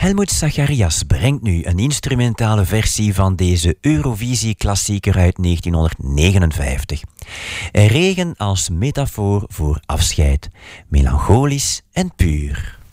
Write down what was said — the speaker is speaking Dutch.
Helmut Zacharias brengt nu een instrumentale versie van deze Eurovisie-klassieker uit 1959. Regen als metafoor voor afscheid, melancholisch en puur.